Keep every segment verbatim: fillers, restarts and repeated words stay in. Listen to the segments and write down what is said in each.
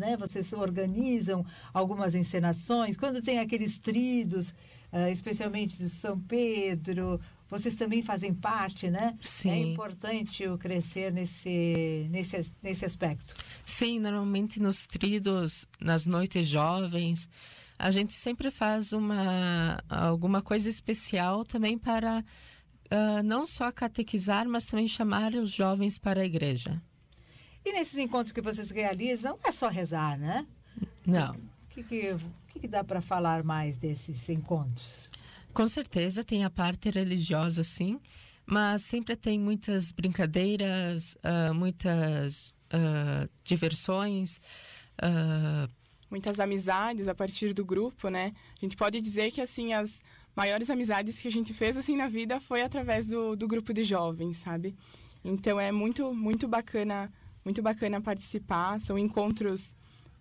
né? Vocês organizam algumas encenações. Quando tem aqueles tridos, uh, especialmente de São Pedro, vocês também fazem parte, né? Sim. É importante o crescer nesse, nesse, nesse aspecto. Sim, normalmente nos tridos, nas noites jovens, a gente sempre faz uma, alguma coisa especial também para uh, não só catequizar, mas também chamar os jovens para a igreja. E nesses encontros que vocês realizam, não é só rezar, né? Não. O que, que, que, que dá para falar mais desses encontros? Com certeza tem a parte religiosa, sim, mas sempre tem muitas brincadeiras, uh, muitas uh, diversões, uh, muitas amizades a partir do grupo, né? A gente pode dizer que, assim, as maiores amizades que a gente fez, assim, na vida foi através do, do grupo de jovens, sabe? Então é muito, muito bacana, muito bacana participar. São encontros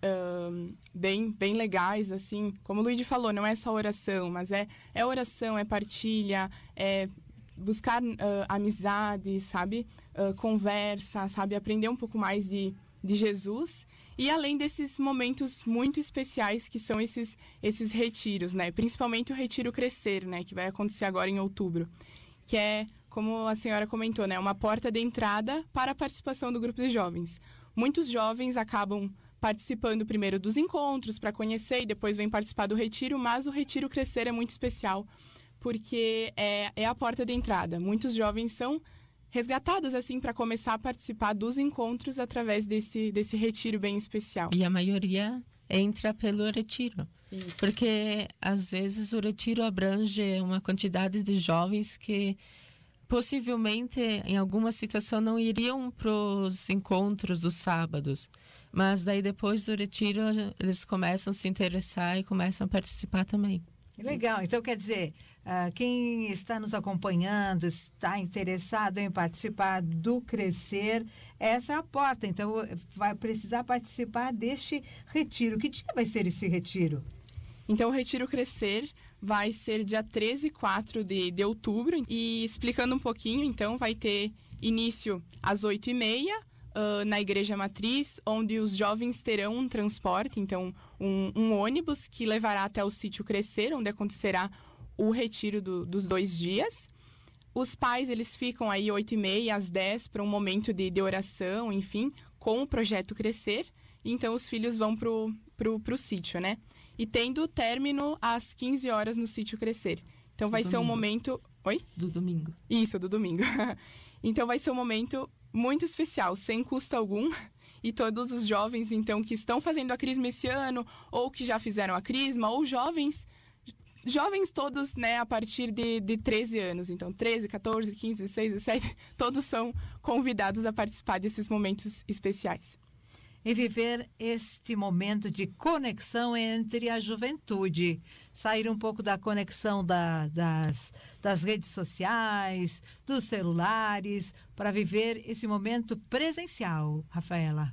uh, bem, bem legais, assim. Como o Luigi falou, não é só oração, mas é, é oração, é partilha, é buscar uh, amizade, sabe? Uh, conversa, sabe? Aprender um pouco mais de, de Jesus. E além desses momentos muito especiais que são esses, esses retiros, né? Principalmente o Retiro Crescer, né? Que vai acontecer agora em outubro. Que é, como a senhora comentou, né? Uma porta de entrada para a participação do grupo de jovens. Muitos jovens acabam participando primeiro dos encontros para conhecer e depois vêm participar do retiro, mas o Retiro Crescer é muito especial porque é, é a porta de entrada. Muitos jovens são resgatados, assim, para começar a participar dos encontros através desse, desse retiro bem especial. E a maioria entra pelo retiro. Isso. Porque, às vezes, o retiro abrange uma quantidade de jovens que possivelmente, em alguma situação, não iriam para os encontros dos sábados. Mas daí, depois do retiro, eles começam a se interessar e começam a participar também. Legal, então quer dizer, uh, quem está nos acompanhando, está interessado em participar do Crescer, essa é a porta, então vai precisar participar deste retiro. Que dia vai ser esse retiro? Então o Retiro Crescer vai ser dia treze e quatro de, de outubro, e explicando um pouquinho, então vai ter início às oito e meia, Uh, na Igreja Matriz, onde os jovens terão um transporte, então um, um ônibus que levará até o sítio Crescer, onde acontecerá o retiro do, dos dois dias. Os pais, eles ficam aí oito e meia às dez para um momento de, de oração, enfim, com o projeto Crescer. Então os filhos vão pro, pro, pro sítio, né? E tendo término às quinze horas no sítio Crescer. Então vai do ser domingo. um momento... Oi? Do domingo. Isso, do domingo. Então vai ser um momento muito especial, sem custo algum. E todos os jovens, então, que estão fazendo a crisma esse ano, ou que já fizeram a crisma, ou jovens, jovens todos, né, a partir de, de treze anos. Então, treze, catorze, quinze, dezesseis, dezessete, todos são convidados a participar desses momentos especiais. E viver este momento de conexão entre a juventude, sair um pouco da conexão da, das, das redes sociais, dos celulares, para viver esse momento presencial, Rafaela.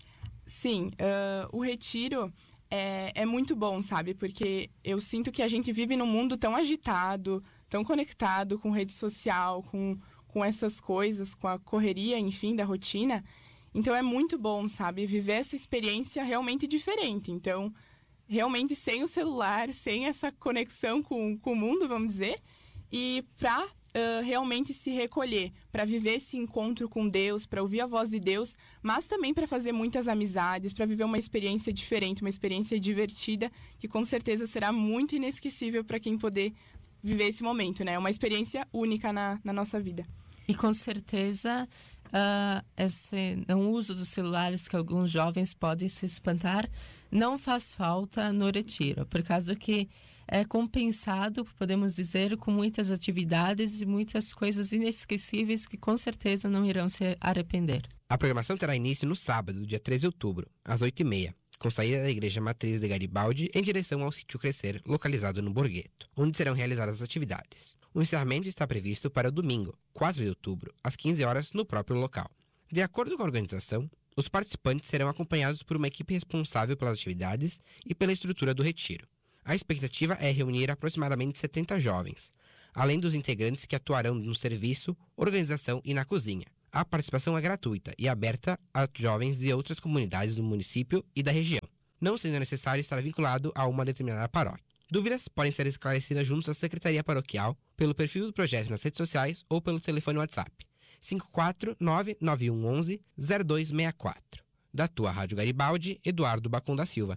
Sim, uh, o retiro é, é muito bom, sabe? Porque eu sinto que a gente vive num mundo tão agitado, tão conectado com rede social, com, com essas coisas, com a correria, enfim, da rotina. Então é muito bom, sabe, viver essa experiência realmente diferente. Então, realmente sem o celular, sem essa conexão com, com o mundo, vamos dizer, e para uh, realmente se recolher, para viver esse encontro com Deus, para ouvir a voz de Deus, mas também para fazer muitas amizades, para viver uma experiência diferente, uma experiência divertida, que com certeza será muito inesquecível para quem poder viver esse momento, né? É uma experiência única na, na nossa vida. E com certeza, uh, esse não uso dos celulares que alguns jovens podem se espantar, não faz falta no retiro, por causa que é compensado, podemos dizer, com muitas atividades e muitas coisas inesquecíveis que com certeza não irão se arrepender. A programação terá início no sábado, dia treze de outubro, às oito e meia, com saída da Igreja Matriz de Garibaldi em direção ao sítio Crescer, localizado no Borghetto, onde serão realizadas as atividades. O encerramento está previsto para o domingo, quatro de outubro, às quinze horas, no próprio local. De acordo com a organização, os participantes serão acompanhados por uma equipe responsável pelas atividades e pela estrutura do retiro. A expectativa é reunir aproximadamente setenta jovens, além dos integrantes que atuarão no serviço, organização e na cozinha. A participação é gratuita e aberta a jovens de outras comunidades do município e da região. não sendo necessário estar vinculado a uma determinada paróquia. Dúvidas podem ser esclarecidas junto à Secretaria Paroquial, pelo perfil do projeto nas redes sociais ou pelo telefone WhatsApp cinco quatro nove nove um um um zero dois seis quatro. Da tua Rádio Garibaldi, Eduardo Bacon da Silva.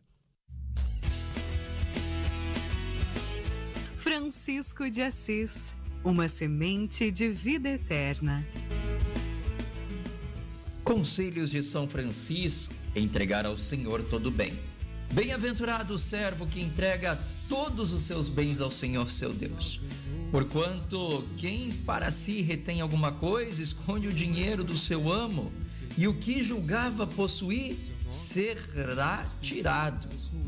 Francisco de Assis, uma semente de vida eterna. Conselhos de São Francisco: entregar ao Senhor todo bem. Bem-aventurado o servo que entrega todos os seus bens ao Senhor seu Deus. Porquanto quem para si retém alguma coisa, esconde o dinheiro do seu amo, e o que julgava possuir será tirado.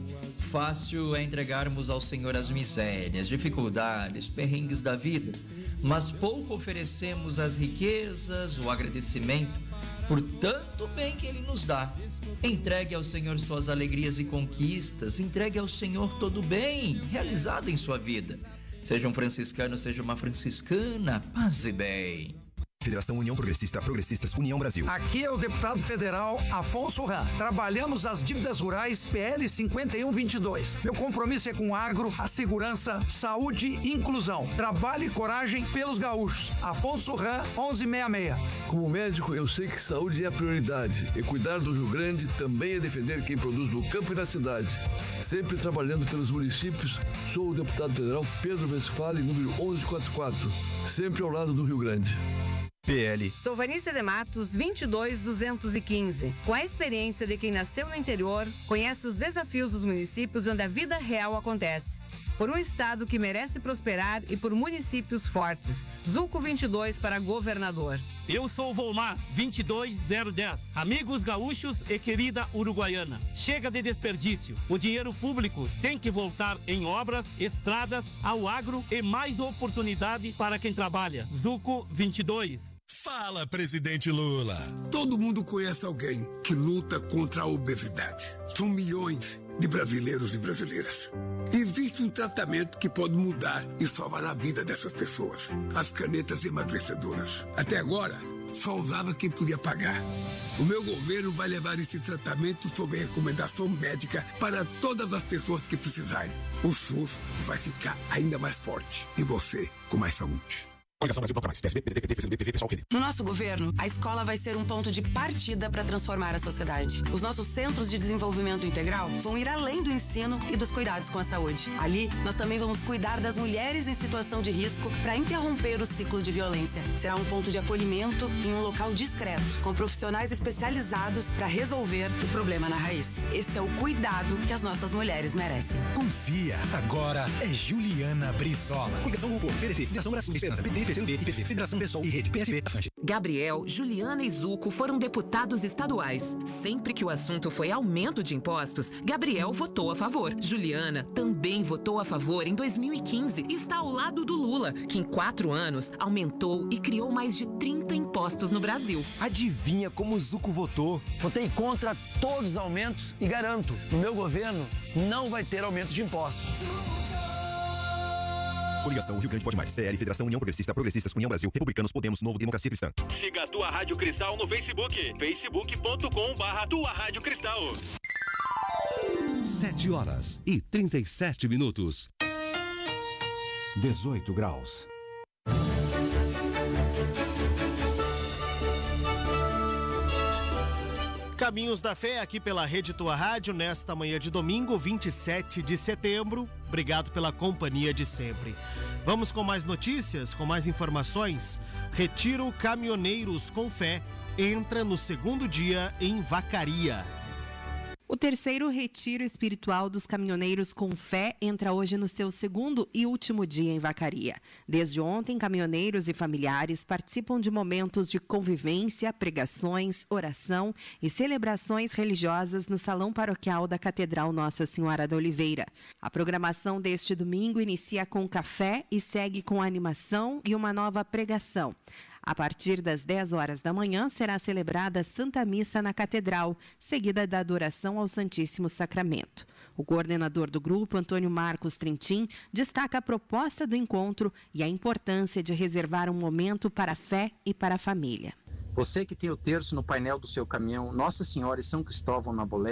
Fácil é entregarmos ao Senhor as misérias, dificuldades, perrengues da vida, mas pouco oferecemos as riquezas, o agradecimento por tanto bem que Ele nos dá. Entregue ao Senhor suas alegrias e conquistas, entregue ao Senhor todo o bem realizado em sua vida. Seja um franciscano, seja uma franciscana, paz e bem. Federação União Progressista, Progressistas, União Brasil. Aqui é o deputado federal Afonso Ram. Trabalhamos as dívidas rurais P L cinquenta e um vinte e dois. Meu compromisso é com o agro, a segurança, saúde e inclusão. Trabalho e coragem pelos gaúchos. Afonso Ram, onze sessenta e seis. Como médico, eu sei que saúde é a prioridade. E cuidar do Rio Grande também é defender quem produz no campo e na cidade. Sempre trabalhando pelos municípios, sou o deputado federal Pedro Westphalen, número onze quarenta e quatro. Sempre ao lado do Rio Grande. P L. Sou Vanícia de Matos, vinte e dois duzentos e quinze. Com a experiência de quem nasceu no interior, conhece os desafios dos municípios onde a vida real acontece. Por um estado que merece prosperar e por municípios fortes. Zuco vinte e dois para governador. Eu sou o Volmar, vinte e dois zero dez. Amigos gaúchos e querida uruguaiana. Chega de desperdício. O dinheiro público tem que voltar em obras, estradas, ao agro e mais oportunidade para quem trabalha. Zuco vinte e dois. Fala, presidente Lula. Todo mundo conhece alguém que luta contra a obesidade. São milhões de brasileiros e brasileiras. Existe um tratamento que pode mudar e salvar a vida dessas pessoas. As canetas emagrecedoras. Até agora, só usava quem podia pagar. O meu governo vai levar esse tratamento sob recomendação médica para todas as pessoas que precisarem. O SUS vai ficar ainda mais forte e você com mais saúde. Coligação Brasil Bloco Mais, P S B, P D T, P C B, P V, Pessoal, P D. No nosso governo, a escola vai ser um ponto de partida para transformar a sociedade. Os nossos centros de desenvolvimento integral vão ir além do ensino e dos cuidados com a saúde. Ali, nós também vamos cuidar das mulheres em situação de risco para interromper o ciclo de violência. Será um ponto de acolhimento em um local discreto, com profissionais especializados para resolver o problema na raiz. Esse é o cuidado que as nossas mulheres merecem. Confia, agora é Juliana Brizola. Coligação Grupo, P D T, Federação Brasil Esperança, P D, P C B, I P V, Federação Pessoal e Rede, P S B, Afante. Gabriel, Juliana e Zuco foram deputados estaduais. Sempre que o assunto foi aumento de impostos, Gabriel votou a favor. Juliana também votou a favor em dois mil e quinze e está ao lado do Lula, que em quatro anos aumentou e criou mais de trinta impostos no Brasil. Adivinha como o Zuco votou? Votei contra todos os aumentos e garanto, no meu governo não vai ter aumento de impostos. Coligação Rio Grande Pode Mais, P L, Federação União Progressista, Progressistas, União Brasil, Republicanos, Podemos, Novo, Democracia Cristã. Siga a Tua Rádio Cristal no Facebook, facebook ponto com barra Tua Rádio Cristal. Sete horas e trinta e sete minutos. Dezoito graus. Caminhos da Fé aqui pela Rede Tua Rádio nesta manhã de domingo, vinte e sete de setembro. Obrigado pela companhia de sempre. Vamos com mais notícias, com mais informações. Retiro Caminhoneiros com Fé entra no segundo dia em Vacaria. O terceiro retiro espiritual dos caminhoneiros com fé entra hoje no seu segundo e último dia em Vacaria. Desde ontem, caminhoneiros e familiares participam de momentos de convivência, pregações, oração e celebrações religiosas no Salão Paroquial da Catedral Nossa Senhora da Oliveira. A programação deste domingo inicia com café e segue com animação e uma nova pregação. A partir das dez horas da manhã, será celebrada a Santa Missa na Catedral, seguida da adoração ao Santíssimo Sacramento. O coordenador do grupo, Antônio Marcos Trentin, destaca a proposta do encontro e a importância de reservar um momento para a fé e para a família. Você que tem o terço no painel do seu caminhão, Nossa Senhora e São Cristóvão na boleia,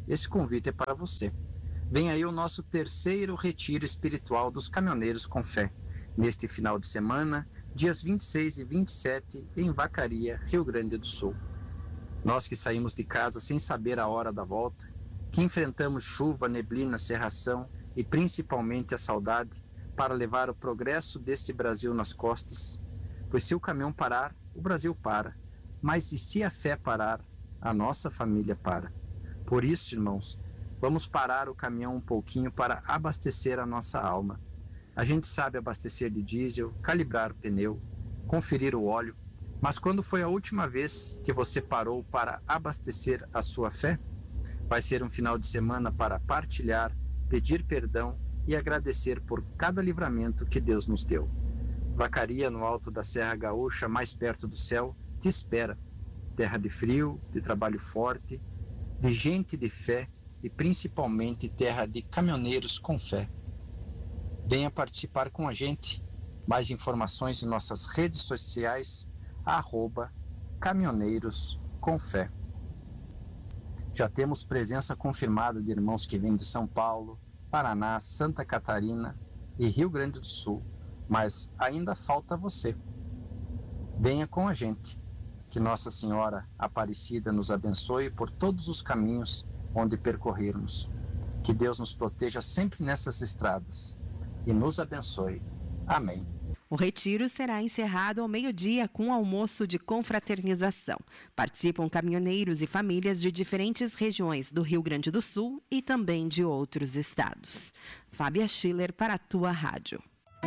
esse convite é para você. Vem aí o nosso terceiro retiro espiritual dos caminhoneiros com fé, neste final de semana, dias vinte e seis e vinte e sete, em Vacaria, Rio Grande do Sul. Nós que saímos de casa sem saber a hora da volta, que enfrentamos chuva, neblina, cerração e principalmente a saudade para levar o progresso deste Brasil nas costas, pois se o caminhão parar, o Brasil para, mas e se a fé parar, a nossa família para. Por isso, irmãos, vamos parar o caminhão um pouquinho para abastecer a nossa alma. A gente sabe abastecer de diesel, calibrar o pneu, conferir o óleo, mas quando foi a última vez que você parou para abastecer a sua fé? Vai ser um final de semana para partilhar, pedir perdão e agradecer por cada livramento que Deus nos deu. Vacaria, no alto da Serra Gaúcha, mais perto do céu, te espera. Terra de frio, de trabalho forte, de gente de fé e principalmente terra de caminhoneiros com fé. Venha participar com a gente. Mais informações em nossas redes sociais, arroba caminhoneiros com fé. Já temos presença confirmada de irmãos que vêm de São Paulo, Paraná, Santa Catarina e Rio Grande do Sul, mas ainda falta você. Venha com a gente. Que Nossa Senhora Aparecida nos abençoe por todos os caminhos onde percorrermos. Que Deus nos proteja sempre nessas estradas e nos abençoe. Amém. O retiro será encerrado ao meio-dia com almoço de confraternização. Participam caminhoneiros e famílias de diferentes regiões do Rio Grande do Sul e também de outros estados. Fábia Schiller para a Tua Rádio.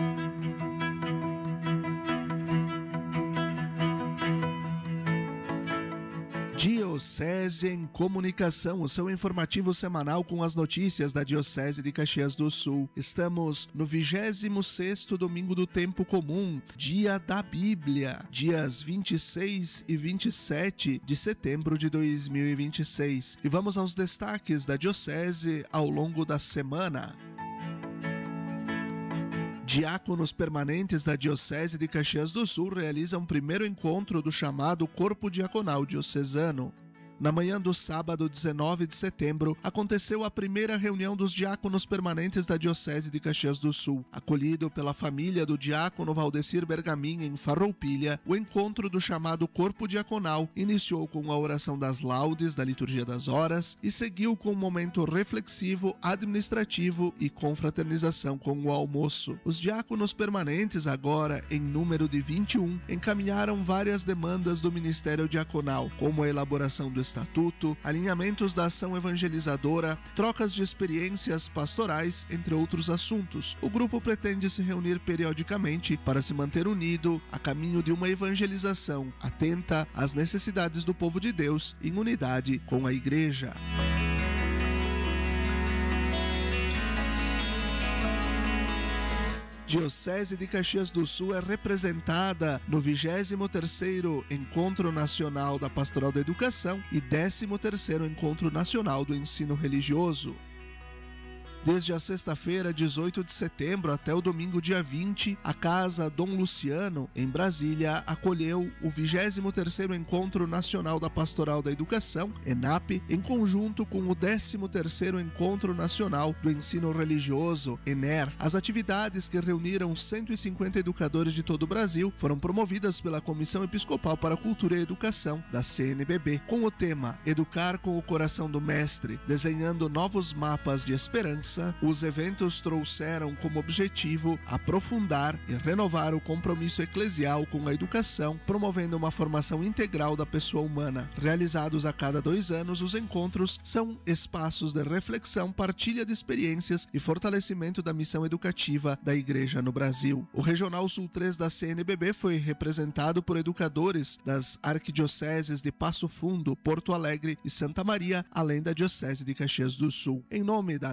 Diocese em Comunicação, o seu informativo semanal com as notícias da Diocese de Caxias do Sul. Estamos no vigésimo sexto domingo do tempo comum, dia da Bíblia, dias vinte e seis e vinte e sete de setembro de dois mil e vinte e seis. E vamos aos destaques da Diocese ao longo da semana. Diáconos permanentes da Diocese de Caxias do Sul realizam o primeiro encontro do chamado Corpo Diaconal Diocesano. Na manhã do sábado, dezenove de setembro, aconteceu a primeira reunião dos diáconos permanentes da Diocese de Caxias do Sul. Acolhido pela família do diácono Valdecir Bergamin em Farroupilha, o encontro do chamado Corpo Diaconal iniciou com a oração das laudes da Liturgia das Horas e seguiu com um momento reflexivo, administrativo e confraternização com o almoço. Os diáconos permanentes, agora em número de vinte e um, encaminharam várias demandas do Ministério Diaconal, como a elaboração do estatuto, alinhamentos da ação evangelizadora, trocas de experiências pastorais, entre outros assuntos. O grupo pretende se reunir periodicamente para se manter unido a caminho de uma evangelização atenta às necessidades do povo de Deus em unidade com a Igreja. Diocese de Caxias do Sul é representada no vigésimo terceiro Encontro Nacional da Pastoral da Educação e décimo terceiro Encontro Nacional do Ensino Religioso. Desde a sexta-feira, dezoito de setembro, até o domingo, dia vinte, a Casa Dom Luciano, em Brasília, acolheu o vigésimo terceiro Encontro Nacional da Pastoral da Educação, ENAP, em conjunto com o décimo terceiro Encontro Nacional do Ensino Religioso, ENER. As atividades, que reuniram cento e cinquenta educadores de todo o Brasil, foram promovidas pela Comissão Episcopal para a Cultura e Educação, da C N B B, com o tema Educar com o Coração do Mestre, desenhando novos mapas de esperança. Os eventos trouxeram como objetivo aprofundar e renovar o compromisso eclesial com a educação, promovendo uma formação integral da pessoa humana. Realizados a cada dois anos, os encontros são espaços de reflexão, partilha de experiências e fortalecimento da missão educativa da Igreja no Brasil. O Regional Sul três da C N B B foi representado por educadores das arquidioceses de Passo Fundo, Porto Alegre e Santa Maria, além da Diocese de Caxias do Sul. Em nome da nossa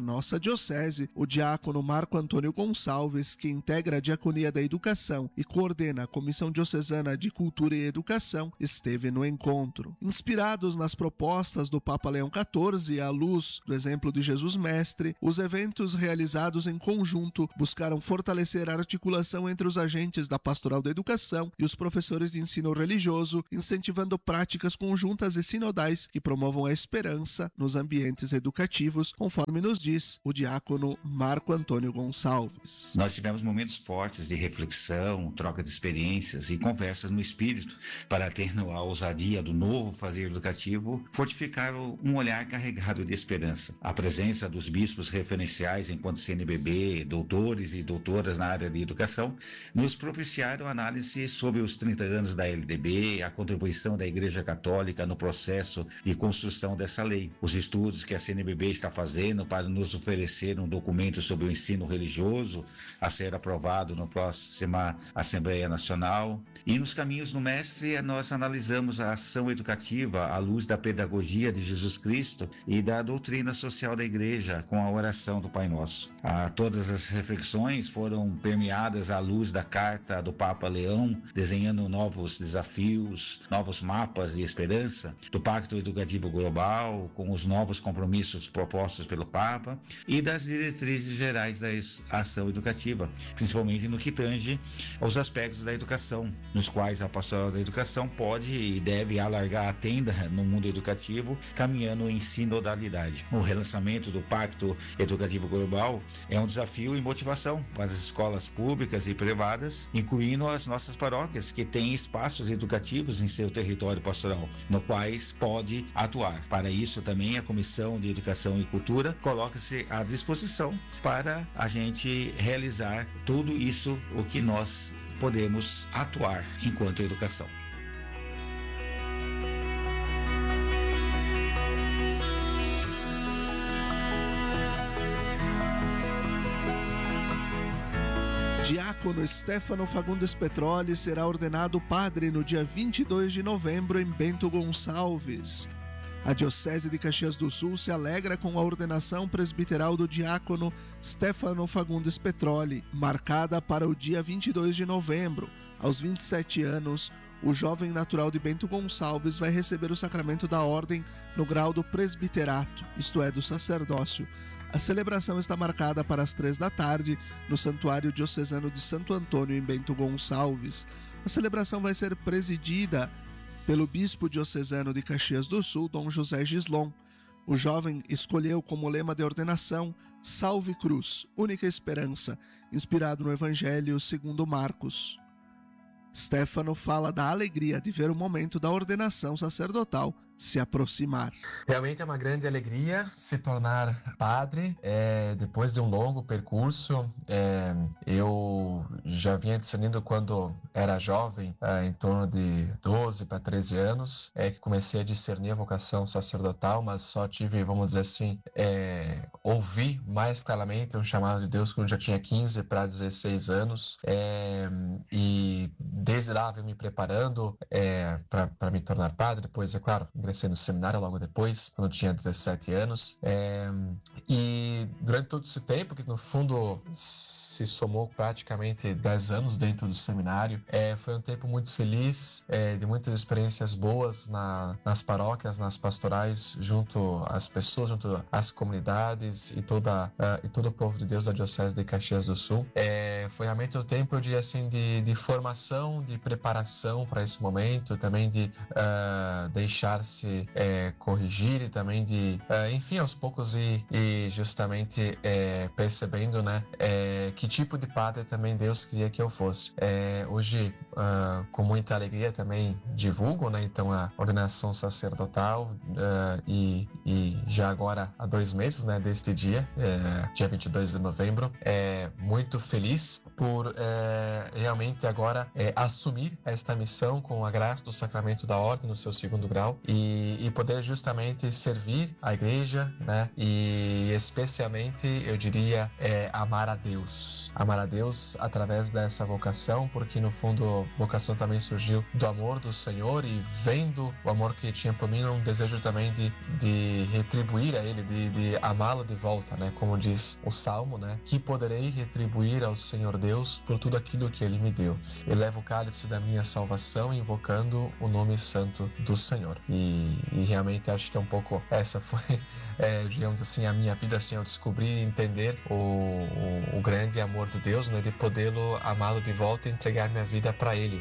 diocese, o diácono Marco Antônio Gonçalves, que integra a Diaconia da Educação e coordena a Comissão Diocesana de Cultura e Educação, esteve no encontro. Inspirados nas propostas do Papa Leão quatorze e à luz do exemplo de Jesus Mestre, os eventos realizados em conjunto buscaram fortalecer a articulação entre os agentes da Pastoral da Educação e os professores de ensino religioso, incentivando práticas conjuntas e sinodais que promovam a esperança nos ambientes educativos, conforme nos diz o diácono Marco Antônio Gonçalves. Nós tivemos momentos fortes de reflexão, troca de experiências e conversas no espírito para atenuar a ousadia do novo fazer educativo, fortificar um olhar carregado de esperança. A presença dos bispos referenciais enquanto C N B B, doutores e doutoras na área de educação, nos propiciaram análise sobre os trinta anos da L D B, a contribuição da Igreja Católica no processo de construção dessa lei, os estudos que a C N B B está fazendo para nos oferecer um documento sobre o ensino religioso a ser aprovado na próxima Assembleia Nacional. E nos Caminhos do Mestre nós analisamos a ação educativa à luz da pedagogia de Jesus Cristo e da doutrina social da Igreja com a oração do Pai Nosso. Ah, todas as reflexões foram permeadas à luz da carta do Papa Leão, desenhando novos desafios, novos mapas de esperança, do Pacto Educativo Global, com os novos compromissos propostos pelo Papa e das diretrizes gerais da ação educativa, principalmente no que tange aos aspectos da educação, nos quais a Pastoral da Educação pode e deve alargar a tenda no mundo educativo, caminhando em sinodalidade. O relançamento do Pacto Educativo Global é um desafio e motivação para as escolas públicas e privadas, incluindo as nossas paróquias, que têm espaços educativos em seu território pastoral, no quais pode atuar. Para isso, também a Comissão de Educação e Cultura coloca-se à disposição para a gente realizar tudo isso, o que nós podemos atuar enquanto educação. Diácono Stefano Fagundes Petroli será ordenado padre no dia vinte e dois de novembro em Bento Gonçalves. A Diocese de Caxias do Sul se alegra com a ordenação presbiteral do diácono Stefano Fagundes Petroli, marcada para o dia vinte e dois de novembro. Aos vinte e sete anos, o jovem natural de Bento Gonçalves vai receber o sacramento da ordem no grau do presbiterato, isto é, do sacerdócio. A celebração está marcada para as três da tarde no Santuário Diocesano de Santo Antônio, em Bento Gonçalves. A celebração vai ser presidida pelo bispo diocesano de Caxias do Sul, Dom José Gislon. O jovem escolheu como lema de ordenação Salve Cruz, única esperança, inspirado no Evangelho segundo Marcos. Stefano fala da alegria de ver o momento da ordenação sacerdotal se aproximar. Realmente é uma grande alegria se tornar padre. É, depois de um longo percurso, é, eu já vinha discernindo quando era jovem, é, em torno de doze para treze anos, é que comecei a discernir a vocação sacerdotal, mas só tive, vamos dizer assim, é, ouvi mais claramente um chamado de Deus quando já tinha quinze para dezesseis anos, é, e desde lá venho me preparando é, para me tornar padre. Depois, é claro, ingressei no seminário logo depois, quando tinha dezessete anos. É, e durante todo esse tempo, que no fundo se somou praticamente dez anos dentro do seminário, é, foi um tempo muito feliz, é, de muitas experiências boas na, nas paróquias, nas pastorais, junto às pessoas, junto às comunidades e, toda, uh, e todo o povo de Deus da Diocese de Caxias do Sul. É, foi realmente um tempo, eu diria assim, de, de formação, de preparação para esse momento, também de uh, deixar-se é, corrigir e também de, uh, enfim, aos poucos ir, ir justamente é, percebendo, né, é, que tipo de padre também Deus queria que eu fosse. É, hoje, uh, com muita alegria também divulgo, né, então a ordenação sacerdotal uh, e, e já agora há dois meses, né, deste dia, é, dia vinte e dois de novembro, é muito feliz por é, realmente agora é, assumir esta missão com a graça do sacramento da ordem no seu segundo grau e, e poder justamente servir a igreja, né, e e especialmente, eu diria, é amar a Deus. Amar a Deus através dessa vocação, porque no fundo a vocação também surgiu do amor do Senhor, e vendo o amor que tinha por mim, um desejo também de, de retribuir a Ele, de, de amá-lo de volta, né? Como diz o Salmo, né? Que poderei retribuir ao Senhor Deus por tudo aquilo que Ele me deu. Eu levo o cálice da minha salvação invocando o nome santo do Senhor. E, e realmente acho que é um pouco essa foi, é, digamos assim, a minha vida, assim, ao descobrir e entender o, o, o grande amor de Deus, né? De podê-lo amá-lo de volta e entregar minha vida para Ele.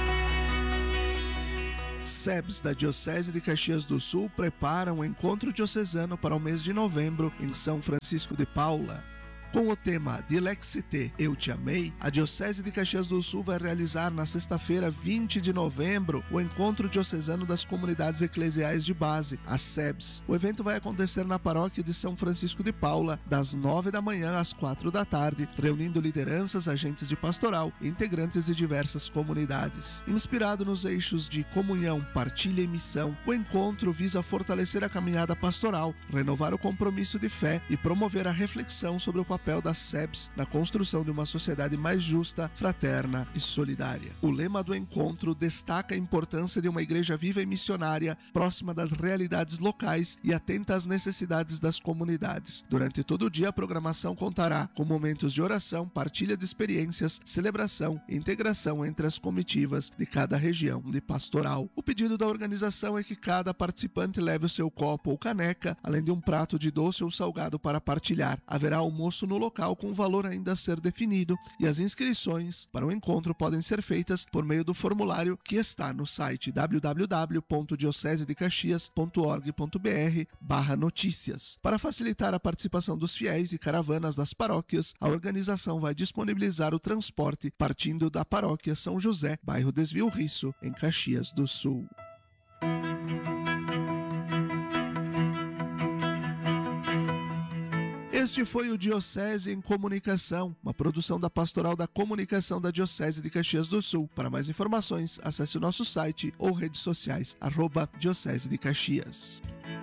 S E B S da Diocese de Caxias do Sul prepara um encontro diocesano para o mês de novembro em São Francisco de Paula. Com o tema Dilexite, Eu Te Amei, a Diocese de Caxias do Sul vai realizar na sexta-feira, vinte de novembro, o Encontro Diocesano das Comunidades Eclesiais de Base, a S E B S. O evento vai acontecer na paróquia de São Francisco de Paula, das nove da manhã às quatro da tarde, reunindo lideranças, agentes de pastoral e integrantes de diversas comunidades. Inspirado nos eixos de comunhão, partilha e missão, o encontro visa fortalecer a caminhada pastoral, renovar o compromisso de fé e promover a reflexão sobre o papel papel da S E B S na construção de uma sociedade mais justa, fraterna e solidária. O lema do encontro destaca a importância de uma igreja viva e missionária, próxima das realidades locais e atenta às necessidades das comunidades. Durante todo o dia, a programação contará com momentos de oração, partilha de experiências, celebração e integração entre as comitivas de cada região de pastoral. O pedido da organização é que cada participante leve o seu copo ou caneca, além de um prato de doce ou salgado para partilhar. Haverá almoço no local com valor ainda a ser definido, e as inscrições para o encontro podem ser feitas por meio do formulário que está no site w w w ponto diocese de caxias ponto org ponto b r barra notícias. Para facilitar a participação dos fiéis e caravanas das paróquias, a organização vai disponibilizar o transporte partindo da paróquia São José, bairro Desvio Risso, em Caxias do Sul. Este foi o Diocese em Comunicação, uma produção da Pastoral da Comunicação da Diocese de Caxias do Sul. Para mais informações, acesse o nosso site ou redes sociais, arroba Diocese de Caxias.